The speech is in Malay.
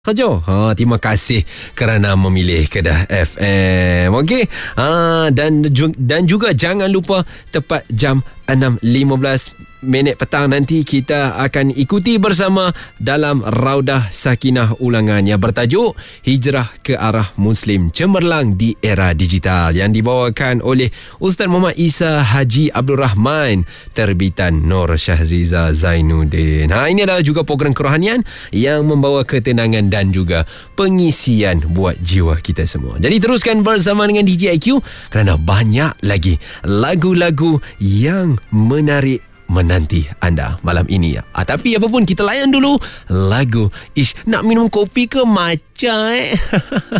Saja. Terima kasih kerana memilih Kedah FM. Okey. Dan juga jangan lupa tepat jam 6.15 petang nanti kita akan ikuti bersama dalam Raudah Sakinah ulangan yang bertajuk Hijrah ke Arah Muslim Cemerlang di Era Digital yang dibawakan oleh Ustaz Muhammad Isa Haji Abdul Rahman, terbitan Nur Syahriza Zainuddin. Ini adalah juga program kerohanian yang membawa ketenangan dan juga pengisian buat jiwa kita semua. Jadi teruskan bersama dengan DJ IQ kerana banyak lagi lagu-lagu yang menarik menanti anda malam ini. Tapi apapun, kita layan dulu lagu Ish. Nak minum kopi ke matcha?